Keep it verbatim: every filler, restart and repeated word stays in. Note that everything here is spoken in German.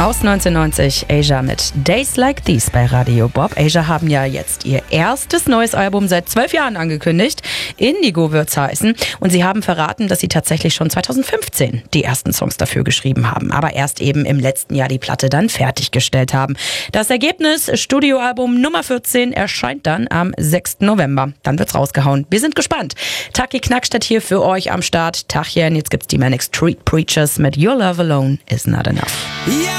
Aus neunzehnhundertneunzig, Asia mit Days Like These bei Radio Bob. Asia haben ja jetzt ihr erstes neues Album seit zwölf Jahren angekündigt. Indigo wird's heißen. Und sie haben verraten, dass sie tatsächlich schon zweitausendfünfzehn die ersten Songs dafür geschrieben haben. Aber erst eben im letzten Jahr die Platte dann fertiggestellt haben. Das Ergebnis, Studioalbum Nummer vierzehn, erscheint dann am sechsten November. Dann wird's rausgehauen. Wir sind gespannt. Taki Knackstedt hier für euch am Start. Tachchen, jetzt gibt's die Manic Street Preachers mit Your Love Alone Is Not Enough.